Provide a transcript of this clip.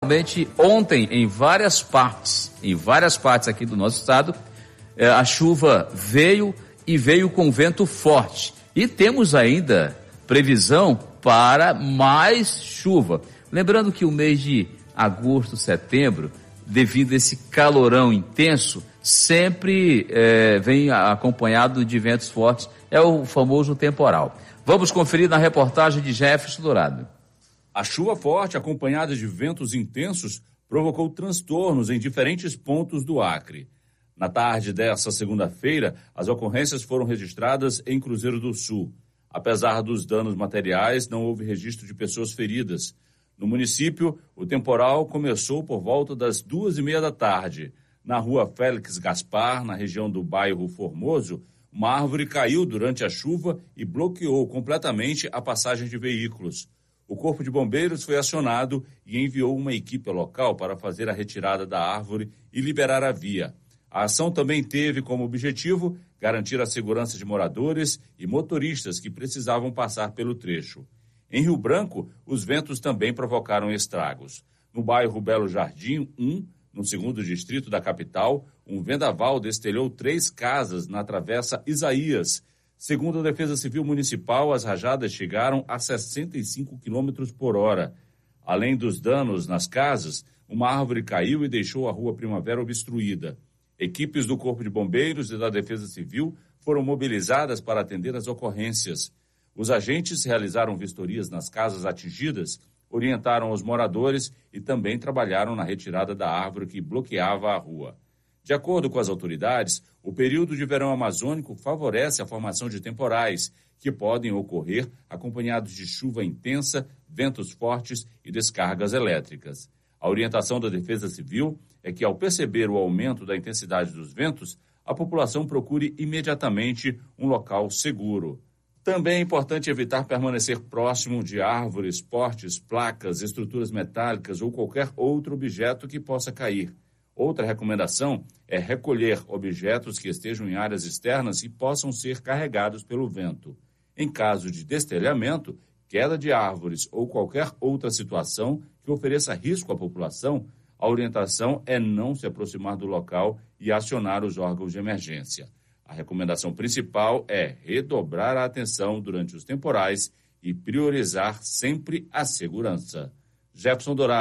Ontem, em várias partes aqui do nosso estado, a chuva veio com vento forte. E temos ainda previsão para mais chuva. Lembrando que o mês de agosto, setembro, devido a esse calorão intenso, sempre vem acompanhado de ventos fortes. É o famoso temporal. Vamos conferir na reportagem de Jefferson Dourado. A chuva forte, acompanhada de ventos intensos, provocou transtornos em diferentes pontos do Acre. Na tarde desta segunda-feira, as ocorrências foram registradas em Cruzeiro do Sul. Apesar dos danos materiais, não houve registro de pessoas feridas. No município, o temporal começou por volta das 2h30 da tarde. Na rua Félix Gaspar, na região do bairro Formoso, uma árvore caiu durante a chuva e bloqueou completamente a passagem de veículos. O Corpo de Bombeiros foi acionado e enviou uma equipe local para fazer a retirada da árvore e liberar a via. A ação também teve como objetivo garantir a segurança de moradores e motoristas que precisavam passar pelo trecho. Em Rio Branco, os ventos também provocaram estragos. No bairro Belo Jardim 1, no 2º distrito da capital, um vendaval destelhou 3 casas na Travessa Isaías. Segundo a Defesa Civil Municipal, as rajadas chegaram a 65 km por hora. Além dos danos nas casas, uma árvore caiu e deixou a Rua Primavera obstruída. Equipes do Corpo de Bombeiros e da Defesa Civil foram mobilizadas para atender as ocorrências. Os agentes realizaram vistorias nas casas atingidas, orientaram os moradores e também trabalharam na retirada da árvore que bloqueava a rua. De acordo com as autoridades, o período de verão amazônico favorece a formação de temporais, que podem ocorrer acompanhados de chuva intensa, ventos fortes e descargas elétricas. A orientação da Defesa Civil é que, ao perceber o aumento da intensidade dos ventos, a população procure imediatamente um local seguro. Também é importante evitar permanecer próximo de árvores, postes, placas, estruturas metálicas ou qualquer outro objeto que possa cair. Outra recomendação é recolher objetos que estejam em áreas externas e possam ser carregados pelo vento. Em caso de destelhamento, queda de árvores ou qualquer outra situação que ofereça risco à população, a orientação é não se aproximar do local e acionar os órgãos de emergência. A recomendação principal é redobrar a atenção durante os temporais e priorizar sempre a segurança. Jefferson Dourado.